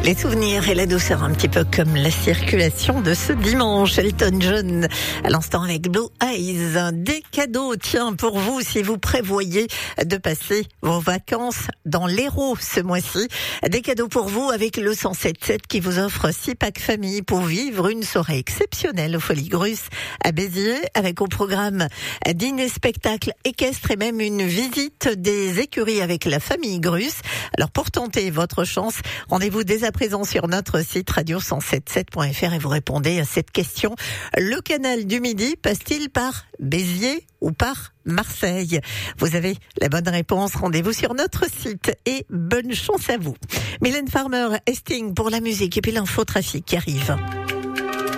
Les souvenirs et la douceur, un petit peu comme la circulation de ce dimanche. Elton John, à l'instant avec Blue Eyes. Des cadeaux, tiens, pour vous, si vous prévoyez de passer vos vacances dans l'Hérault ce mois-ci. Des cadeaux pour vous avec le 107.7 qui vous offre 6 packs famille pour vivre une soirée exceptionnelle aux Folies Grus à Béziers, avec au programme dîner, spectacle équestre et même une visite des écuries avec la famille Grus. Alors pour tenter votre chance, rendez-vous dès à présent sur notre site radio177.fr et vous répondez à cette question. Le canal du Midi passe-t-il par Béziers ou par Marseille? Vous avez la bonne réponse. Rendez-vous sur notre site et bonne chance à vous. Mylène Farmer, Sting pour la musique et puis l'infotrafic qui arrive.